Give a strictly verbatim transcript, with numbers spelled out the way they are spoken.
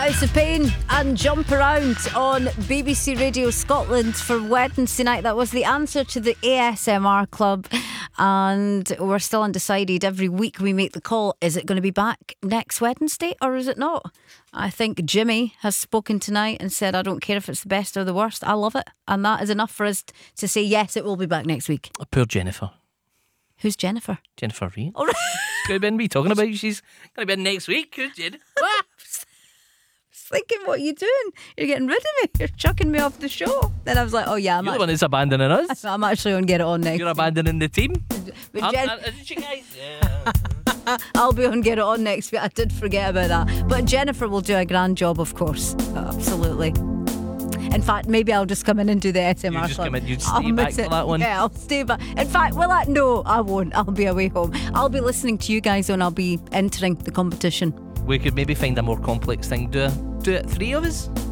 House of Pain and Jump Around on B B C Radio Scotland for Wednesday night. That was the answer to the A S M R Club, and we're still undecided. Every week we make the call. Is it going to be back next Wednesday or is it not? I think Jimmy has spoken tonight and said, I don't care if it's the best or the worst, I love it. And that is enough for us to say yes, it will be back next week. Oh, poor Jennifer. Who's Jennifer? Jennifer Reed. Oh, right. She's going to be in me talking about. She's going to be in next week. Who's Jennifer? What? Thinking, what are you doing? You're getting rid of me. You're chucking me off the show. Then I was like, oh yeah, I'm, You're act- the one that's abandoning us. I'm actually going to get it on next. You're abandoning the team. But I'm- Jen- uh, Isn't she, guys? Yeah. I'll be on Get It On next week. I did forget about that. But Jennifer will do a grand job, of course. Absolutely. In fact, maybe I'll just come in and do the S M R You just club. come in, you'd I'll stay back miss for it. that one. Yeah, I'll stay back. In fact, will I? No, I won't. I'll be away home. I'll be listening to you guys and I'll be entering the competition. We could maybe find a more complex thing. Do, do it three of us?